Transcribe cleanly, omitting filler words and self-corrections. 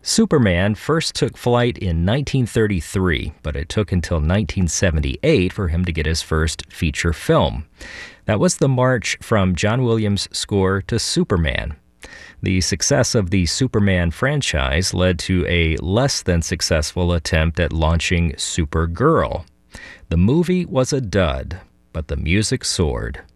Superman first took flight in 1933, but it took until 1978 for him to get his first feature film. That was the march from John Williams' score to Superman. The success of the Superman franchise led to a less than successful attempt at launching Supergirl. The movie was a dud, but the music soared.